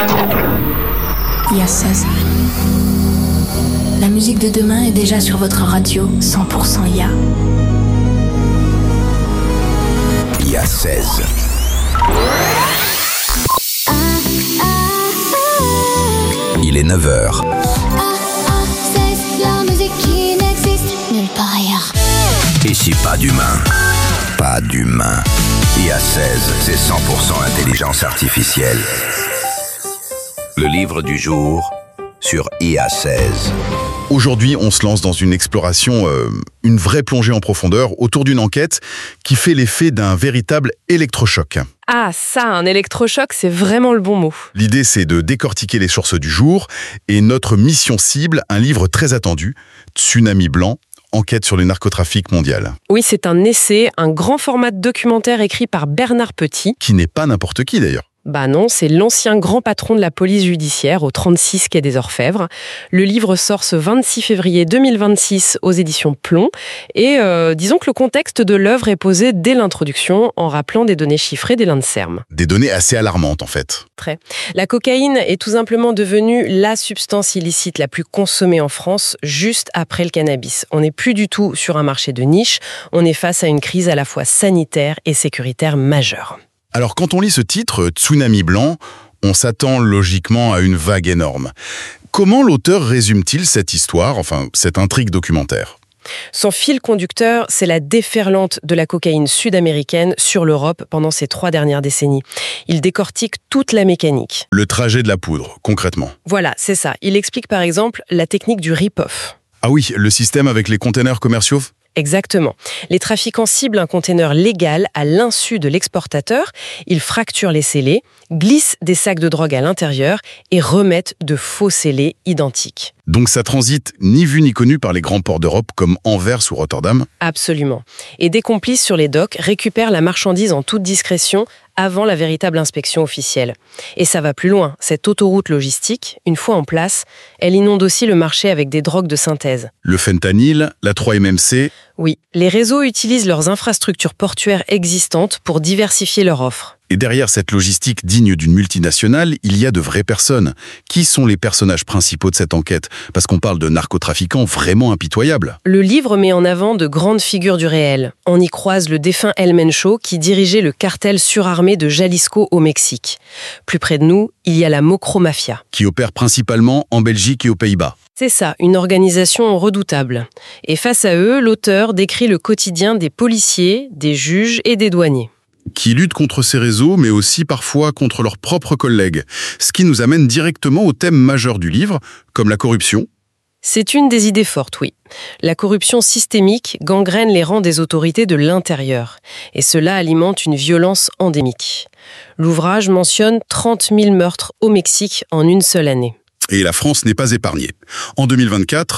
IA16. La musique de demain est déjà sur votre radio, 100% IA. IA16. Il est 9h. C'est la musique qui n'existe nulle part ailleurs. Ici, pas d'humain. Pas d'humain. IA16, c'est 100% intelligence artificielle. Le livre du jour sur IA16. Aujourd'hui, on se lance dans une exploration, une vraie plongée en profondeur autour d'une enquête qui fait l'effet d'un véritable électrochoc. Ah, ça, un électrochoc, c'est vraiment le bon mot. L'idée, c'est de décortiquer les sources du jour et notre mission cible, un livre très attendu, Tsunami blanc, enquête sur le narcotrafic mondial. Oui, c'est un essai, un grand format de documentaire écrit par Bernard Petit. Qui n'est pas n'importe qui d'ailleurs. Bah non, c'est l'ancien grand patron de la police judiciaire au 36 quai des Orfèvres. Le livre sort ce 26 février 2026 aux éditions Plomb. Et disons que le contexte de l'œuvre est posé dès l'introduction en rappelant des données chiffrées des l'INSERM. Des données assez alarmantes en fait. Très. La cocaïne est tout simplement devenue la substance illicite la plus consommée en France juste après le cannabis. On n'est plus du tout sur un marché de niche, on est face à une crise à la fois sanitaire et sécuritaire majeure. Alors quand on lit ce titre, Tsunami blanc, on s'attend logiquement à une vague énorme. Comment l'auteur résume-t-il cette histoire, enfin cette intrigue documentaire ? Son fil conducteur, c'est la déferlante de la cocaïne sud-américaine sur l'Europe pendant ces 3 dernières décennies. Il décortique toute la mécanique. Le trajet de la poudre, concrètement. Voilà, c'est ça. Il explique par exemple la technique du rip-off. Ah oui, le système avec les containers commerciaux ? Exactement. Les trafiquants ciblent un conteneur légal à l'insu de l'exportateur, ils fracturent les scellés, glissent des sacs de drogue à l'intérieur et remettent de faux scellés identiques. Donc ça transite ni vu ni connu par les grands ports d'Europe comme Anvers ou Rotterdam ? Absolument. Et des complices sur les docks récupèrent la marchandise en toute discrétion avant la véritable inspection officielle. Et ça va plus loin. Cette autoroute logistique, une fois en place, elle inonde aussi le marché avec des drogues de synthèse. Le fentanyl, la 3-MMC... Oui, les réseaux utilisent leurs infrastructures portuaires existantes pour diversifier leur offre. Et derrière cette logistique digne d'une multinationale, il y a de vraies personnes. Qui sont les personnages principaux de cette enquête ? Parce qu'on parle de narcotrafiquants vraiment impitoyables. Le livre met en avant de grandes figures du réel. On y croise le défunt El Mencho qui dirigeait le cartel surarmé de Jalisco au Mexique. Plus près de nous, il y a la Mocro Mafia. Qui opère principalement en Belgique et aux Pays-Bas. C'est ça, une organisation redoutable. Et face à eux, l'auteur décrit le quotidien des policiers, des juges et des douaniers. Qui luttent contre ces réseaux, mais aussi parfois contre leurs propres collègues. Ce qui nous amène directement au thème majeur du livre, comme la corruption. C'est une des idées fortes, oui. La corruption systémique gangrène les rangs des autorités de l'intérieur. Et cela alimente une violence endémique. L'ouvrage mentionne 30 000 meurtres au Mexique en une seule année. Et la France n'est pas épargnée. En 2024,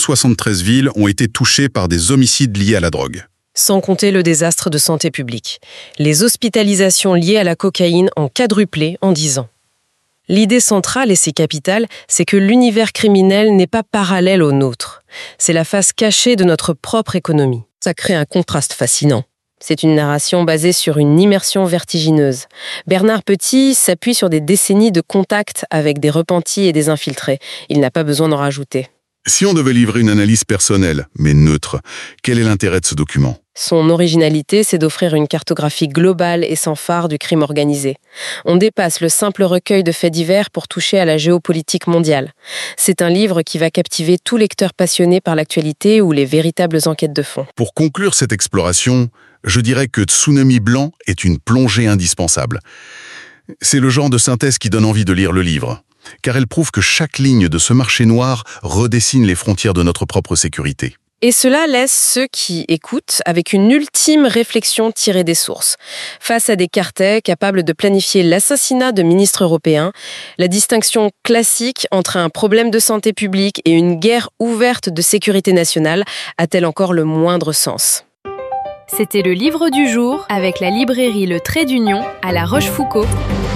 173 villes ont été touchées par des homicides liés à la drogue. Sans compter le désastre de santé publique. Les hospitalisations liées à la cocaïne ont quadruplé en 10 ans. L'idée centrale, et c'est capital, c'est que l'univers criminel n'est pas parallèle au nôtre. C'est la face cachée de notre propre économie. Ça crée un contraste fascinant. C'est une narration basée sur une immersion vertigineuse. Bernard Petit s'appuie sur des décennies de contacts avec des repentis et des infiltrés. Il n'a pas besoin d'en rajouter. Si on devait livrer une analyse personnelle, mais neutre, quel est l'intérêt de ce document ? Son originalité, c'est d'offrir une cartographie globale et sans phare du crime organisé. On dépasse le simple recueil de faits divers pour toucher à la géopolitique mondiale. C'est un livre qui va captiver tout lecteur passionné par l'actualité ou les véritables enquêtes de fond. Pour conclure cette exploration, je dirais que Tsunami blanc est une plongée indispensable. C'est le genre de synthèse qui donne envie de lire le livre, car elle prouve que chaque ligne de ce marché noir redessine les frontières de notre propre sécurité. Et cela laisse ceux qui écoutent avec une ultime réflexion tirée des sources. Face à des cartels capables de planifier l'assassinat de ministres européens, la distinction classique entre un problème de santé publique et une guerre ouverte de sécurité nationale a-t-elle encore le moindre sens ? C'était le livre du jour avec la librairie Le Trait d'Union à La Rochefoucauld.